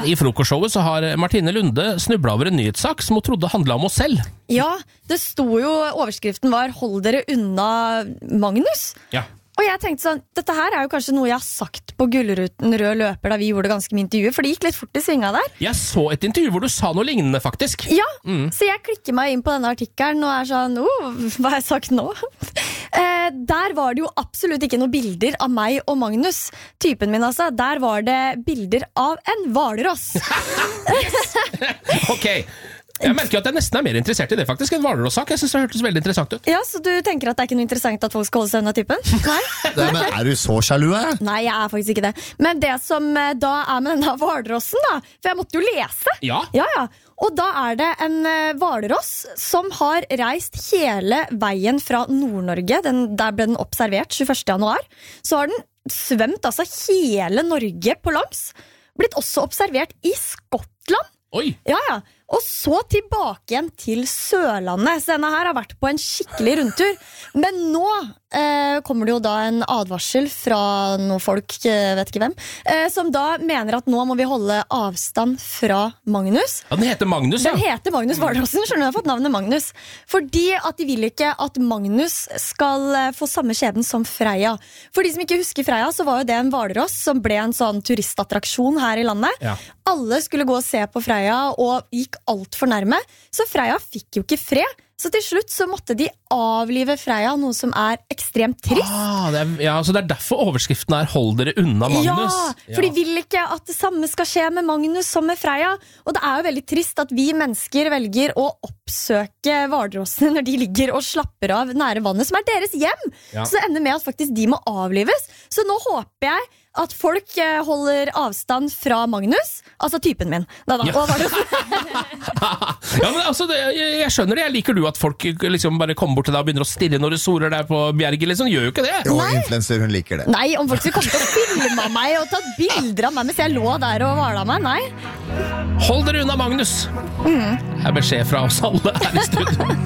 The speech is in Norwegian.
Her i frokostshowet så har Martine Lunde snublet over en nyhetssak som hun trodde handlet om oss selv. Ja, det sto jo, overskriften var «Hold dere unna Magnus». Ja. Og jeg tenkte sånn, dette her jo kanskje noe jeg har sagt på Gullruten Rød Løper da vi gjorde ganske mye intervjuer, for det gikk litt fort i svinga der. Jeg så et intervju hvor du sa noe lignende, faktisk. Ja, så jeg klikker meg inn på denne artikkelen og sånn, hva har jeg sagt nå? Der var det jo absolutt ikke noen bilder av meg og Magnus. Typen min altså, der var det bilder av en hvalross. Ok. Jeg merker at jeg nesten mer interessert i det faktisk enn Hvalross-sak. Jeg synes det hørtes veldig interessant ut. Ja, så du tenker at det ikke noe interessant at folk skal holde seg unna typen? Nei. Men du så sjalu, Nei, jeg faktisk ikke det. Men det som da med denne hvalrossen da, for jeg måtte jo lese. Ja. Ja. Og da det en hvalross som har reist hele veien fra Nord-Norge. Der ble den observert 21. januar. Så har den svømt altså hele Norge på langs. Blitt også observert i Skottland. Oi. Ja. Og så tilbake igjen til Sørlandet. Så denne her har vært på en skikkelig rundtur. Men nå kommer det jo da en advarsel fra noen folk, vet ikke hvem, som da mener at nå må vi holde avstand fra Magnus. Ja, den heter Magnus, ja. Den heter Magnus Hvalrossen, skjønner du, har fått navnet Magnus. Fordi at de vil ikke at Magnus skal få samme skjebnen som Freya. For de som ikke husker Freya, så var jo det en hvalross som ble en sånn turistattraksjon her i landet. Ja. Alle skulle gå og se på Freya, og gikk alt for nærme. Så Freya fikk jo ikke fred. Så til slutt så måtte de avlive Freya, noe som ekstremt trist. Så det derfor overskriften «Hold dere unna Magnus». Ja, for de vil ikke at det samme skal skje med Magnus som med Freya. Og det jo veldig trist at vi mennesker velger å oppsøke hvalrossene når de ligger og slapper av nære vannet, som deres hjem. Ja. Så det ender med at faktisk de må avlives. Så nå håper jeg at folk holder avstand fra Magnus, altså typen min. Og Ja, men altså, jeg skjønner det. Jeg liker du at folk liksom bare kommer bort til deg og begynner å stirre når du soler der på bjerget, liksom. Gjør jo ikke det. Jo, influencer, hun liker det. Nei, om folk skulle komme til å filme meg og tatt bilder av meg mens jeg lå der og valet meg, nei. Hold dere unna Magnus. Beskjed fra oss alle her i studio.